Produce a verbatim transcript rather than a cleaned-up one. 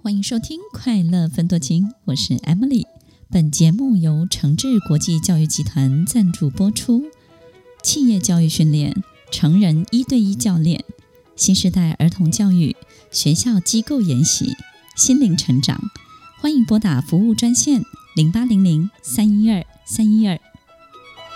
欢迎收听快乐分多金，我是 Emily。 本节目由诚志国际教育集团赞助播出。企业教育训练、成人一对一教练、新时代儿童教育、学校机构研习、心灵成长，欢迎拨打服务专线零八零零三一二三一二。